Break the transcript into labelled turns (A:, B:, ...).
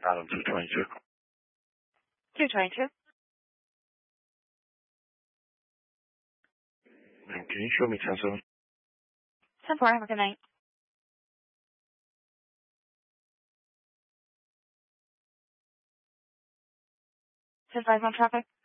A: Adam 222.
B: 222.
A: And can you show me 10-7?
B: 10-4, have a good night. 10-5 on traffic.